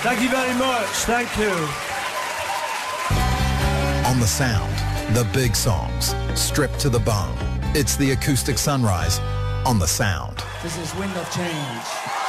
Thank you very much. Thank you. On the Sound, the big songs, stripped to the bone. It's the Acoustic Sunrise on the Sound. This is Wind of Change.